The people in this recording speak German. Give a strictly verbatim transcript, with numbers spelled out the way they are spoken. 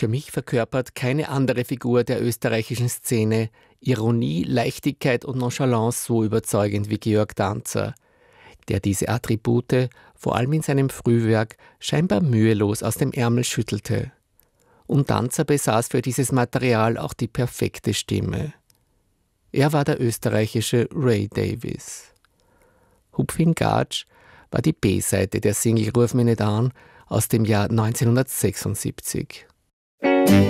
Für mich verkörpert keine andere Figur der österreichischen Szene Ironie, Leichtigkeit und Nonchalance so überzeugend wie Georg Danzer, der diese Attribute, vor allem in seinem Frühwerk, scheinbar mühelos aus dem Ärmel schüttelte. Und Danzer besaß für dieses Material auch die perfekte Stimme. Er war der österreichische Ray Davies. Hupfing Gatsch war die B-Seite der Single Ruf mich nicht an aus dem Jahr neunzehnhundertsechsundsiebzig.